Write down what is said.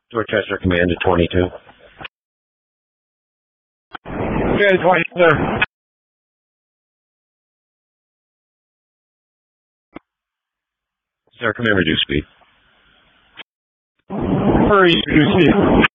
Dorchester Command to 22. Okay, 20, sir. Sir, command reduce speed. Hurry, reduce speed.